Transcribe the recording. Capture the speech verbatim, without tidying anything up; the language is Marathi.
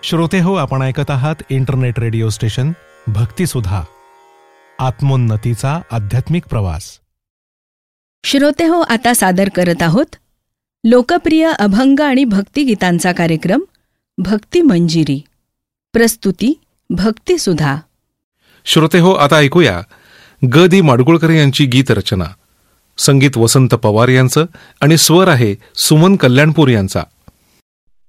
श्रोते हो, आपण ऐकत आहात इंटरनेट रेडिओ स्टेशन भक्तिसुधा, आत्मोन्नतीचा आध्यात्मिक प्रवास. श्रोते हो, आता सादर करत आहोत लोकप्रिय अभंग आणि भक्तिगीतांचा कार्यक्रम भक्ती मंजिरी. प्रस्तुती भक्तिसुधा. श्रोते हो, आता ऐकूया ग दी माडगुळकर यांची गीतरचना. संगीत वसंत पवार यांचं आणि स्वर आहे सुमन कल्याणपूर यांचा.